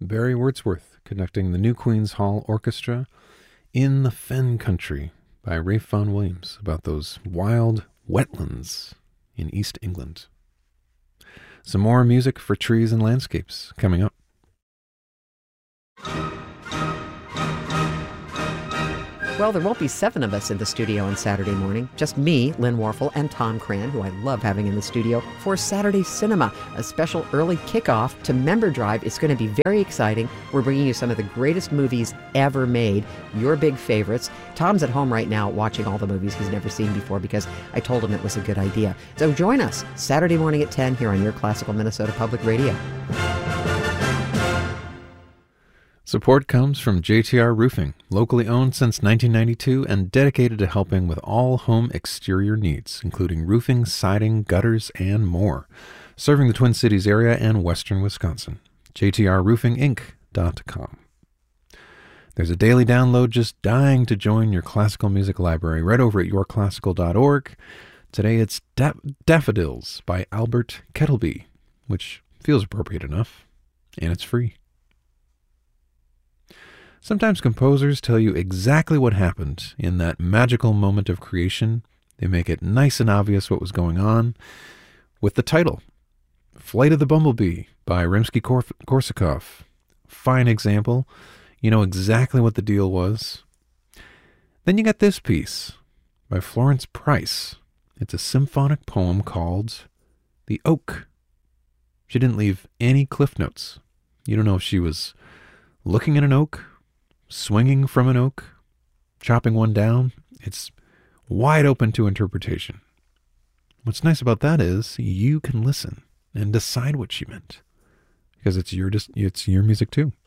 Barry Wordsworth conducting the New Queen's Hall Orchestra in the Fen Country by Ralph Vaughan Williams, about those wild wetlands in East England. Some more music for trees and landscapes coming up. Well, there won't be 7 of us in the studio on Saturday morning. Just me, Lynn Warfel, and Tom Cran, who I love having in the studio, for Saturday Cinema, a special early kickoff to Member Drive. It's going to be very exciting. We're bringing you some of the greatest movies ever made, your big favorites. Tom's at home right now watching all the movies he's never seen before because I told him it was a good idea. So join us Saturday morning at 10 here on your Classical Minnesota Public Radio. Support comes from JTR Roofing, locally owned since 1992 and dedicated to helping with all home exterior needs, including roofing, siding, gutters, and more. Serving the Twin Cities area and western Wisconsin. JTRRoofingInc.com. There's a daily download just dying to join your classical music library right over at yourclassical.org. Today it's Daffodils by Albert Kettleby, which feels appropriate enough, and it's free. Sometimes composers tell you exactly what happened in that magical moment of creation. They make it nice and obvious what was going on with the title, Flight of the Bumblebee by Rimsky-Korsakov. Fine example. You know exactly what the deal was. Then you got this piece by Florence Price. It's a symphonic poem called The Oak. She didn't leave any cliff notes. You don't know if she was looking at an oak, swinging from an oak, chopping one down. It's wide open to interpretation. What's nice about that is you can listen and decide what she meant, because it's your music too.